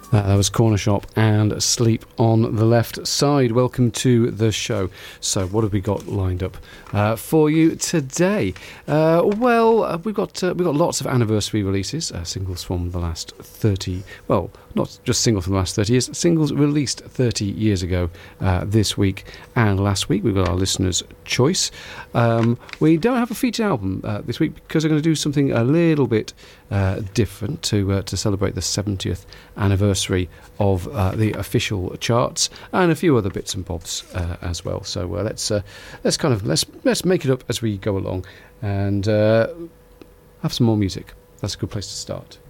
That was Corner Shop and Sleep on the Left Side. Welcome to the show. So, what have we got lined up for you today? We've got lots of anniversary releases, singles from the last 30. Well, not just singles from the last 30 years. Singles released 30 years ago this week and last week. We've got our listeners' choice. We don't have a featured album this week because we're going to do something a little bit different to celebrate the 70th anniversary of the official charts and a few other bits and bobs as well. So let's make it up as we go along and have some more music. That's a good place to start.